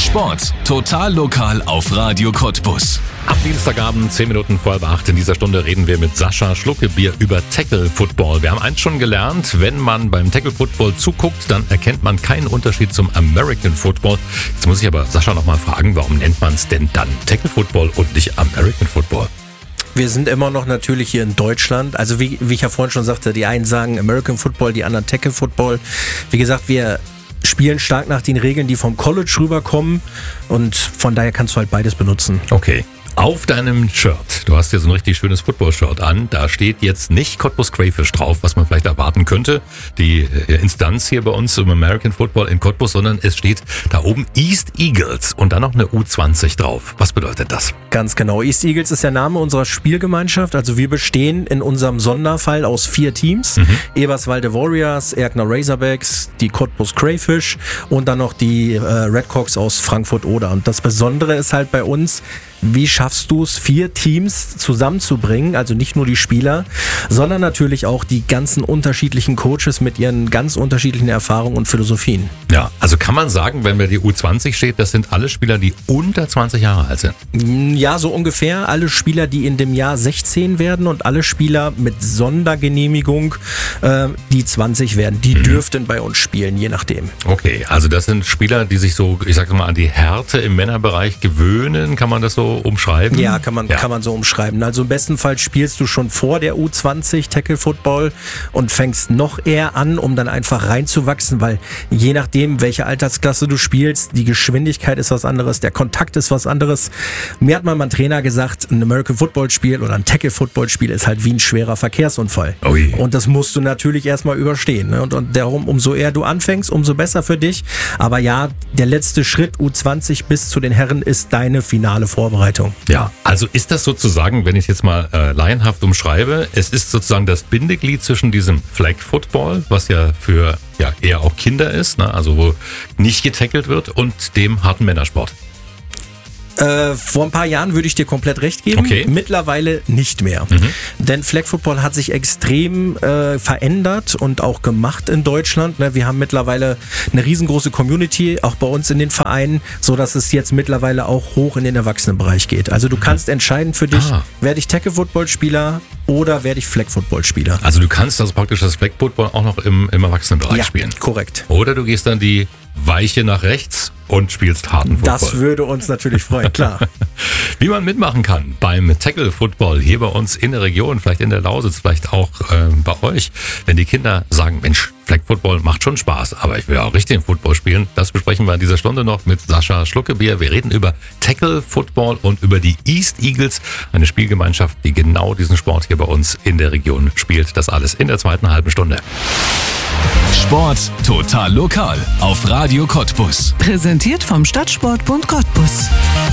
Sport, total lokal auf Radio Cottbus. Ab Dienstagabend, 10 Minuten vor 7:30 in dieser Stunde reden wir mit Sascha Schluckebier über Tackle Football. Wir haben eins schon gelernt, wenn man beim Tackle Football zuguckt, dann erkennt man keinen Unterschied zum American Football. Jetzt muss ich aber Sascha nochmal fragen, warum nennt man es denn dann Tackle Football und nicht American Football? Wir sind immer noch natürlich hier in Deutschland. Also wie ich ja vorhin schon sagte, die einen sagen American Football, die anderen Tackle Football. Wie gesagt, wir spielen stark nach den Regeln, die vom College rüberkommen, und von daher kannst du halt beides benutzen. Okay. Auf deinem Shirt, du hast hier so ein richtig schönes Football-Shirt an, da steht jetzt nicht Cottbus Crayfish drauf, was man vielleicht erwarten könnte, die Instanz hier bei uns im American Football in Cottbus, sondern es steht da oben East Eagles und dann noch eine U20 drauf. Was bedeutet das? Ganz genau. East Eagles ist der Name unserer Spielgemeinschaft. Also wir bestehen in unserem Sonderfall aus 4 Teams. Eberswalde Warriors, Erkner Razorbacks, die Cottbus Crayfish und dann noch die Redcocks aus Frankfurt-Oder. Und das Besondere ist halt bei uns, wie schaffst du es, 4 Teams zusammenzubringen, also nicht nur die Spieler, sondern natürlich auch die ganzen unterschiedlichen Coaches mit ihren ganz unterschiedlichen Erfahrungen und Philosophien. Ja, also kann man sagen, wenn mir die U20 steht, das sind alle Spieler, die unter 20 Jahre alt sind? Ja, so ungefähr. Alle Spieler, die in dem Jahr 16 werden und alle Spieler mit Sondergenehmigung, die 20 werden, die dürften bei uns spielen, je nachdem. Okay, also das sind Spieler, die sich so, ich sag mal, an die Härte im Männerbereich gewöhnen, kann man das so umschreiben? Ja, kann man so umschreiben. Also im besten Fall spielst du schon vor der U20 Tackle Football und fängst noch eher an, um dann einfach reinzuwachsen, weil je nachdem, welche Altersklasse du spielst, die Geschwindigkeit ist was anderes, der Kontakt ist was anderes. Mir hat mal mein Trainer gesagt, ein American Football Spiel oder ein Tackle Football Spiel ist halt wie ein schwerer Verkehrsunfall. Ui. Und das musst du natürlich erstmal überstehen. Ne? Und darum, umso eher du anfängst, umso besser für dich. Aber ja, der letzte Schritt U20 bis zu den Herren ist deine finale Vorbereitung. Ja, also ist das sozusagen, wenn ich es jetzt mal laienhaft umschreibe, es ist sozusagen das Bindeglied zwischen diesem Flag Football, was ja für eher auch Kinder ist, ne? Also wo nicht getackelt wird, und dem harten Männersport. Vor ein paar Jahren würde ich dir komplett recht geben. Okay. Mittlerweile nicht mehr. Denn Flag Football hat sich extrem verändert und auch gemacht in Deutschland. Ne? Wir haben mittlerweile eine riesengroße Community, auch bei uns in den Vereinen, so dass es jetzt mittlerweile auch hoch in den Erwachsenenbereich geht. Also du kannst entscheiden für dich, werde ich Tackle Football Spieler oder werde ich Flag Football Spieler. Also du kannst also praktisch das Flag Football auch noch im Erwachsenenbereich spielen. Korrekt. Oder du gehst dann die Weiche nach rechts und spielst harten Football. Das würde uns natürlich freuen, klar. Wie man mitmachen kann beim Tackle Football hier bei uns in der Region, vielleicht in der Lausitz, vielleicht auch bei euch, wenn die Kinder sagen, Mensch, Flag Football macht schon Spaß, aber ich will auch richtig Football spielen. Das besprechen wir in dieser Stunde noch mit Sascha Schluckebier. Wir reden über Tackle Football und über die East Eagles, eine Spielgemeinschaft, die genau diesen Sport hier bei uns in der Region spielt. Das alles in der zweiten halben Stunde. Sport, total lokal auf Radio Cottbus. Präsentiert vom Stadtsportbund Cottbus.